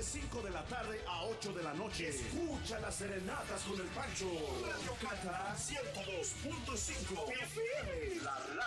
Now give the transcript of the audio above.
5 de la tarde a 8 de la noche. Escucha las serenatas con el Pancho. Radio Cata 102.5 FM.